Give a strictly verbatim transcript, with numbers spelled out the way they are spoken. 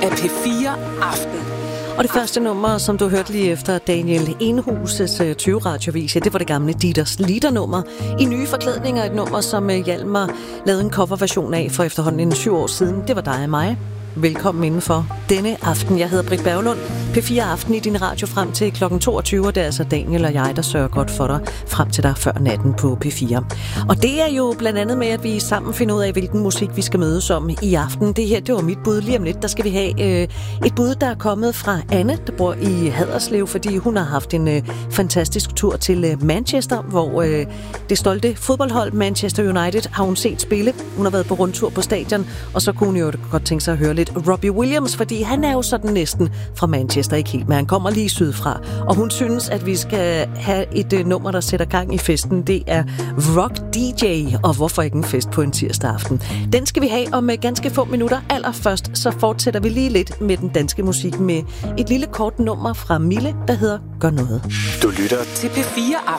af P fire Aften. Og det første nummer, som du hørte lige efter Daniel Enhuses tyve radiovis, det var det gamle Dieters Lieder-nummer. I nye forklædninger, et nummer, som Hjalmar lavede en coverversion af for efterhånden en syv år siden. Det var dig og mig. Velkommen indenfor denne aften. Jeg hedder Britt Berglund. P fire Aften i din radio frem til klokken toogtyve, og det er altså Daniel og jeg, der sørger godt for dig frem til dig før natten på P fire. Og det er jo blandt andet med, at vi sammen finder ud af, hvilken musik vi skal mødes om i aften. Det her, det var mit bud. Lige om lidt, der skal vi have øh, et bud, der er kommet fra Anne, der bor i Haderslev, fordi hun har haft en øh, fantastisk tur til øh, Manchester, hvor øh, det stolte fodboldhold Manchester United har hun set spille. Hun har været på rundtur på stadion, og så kunne hun jo godt tænke sig at høre lidt Robbie Williams, fordi han er jo sådan næsten fra Manchester, ikke helt, men han kommer lige sydfra. Og hun synes, at vi skal have et uh, nummer, der sætter gang i festen. Det er Rock D J, og hvorfor ikke en fest på en tirsdag aften? Den skal vi have om uh, ganske få minutter. Allerførst så fortsætter vi lige lidt med den danske musik med et lille kort nummer fra Mille, der hedder Gør Noget. Du lytter til P fire Aften.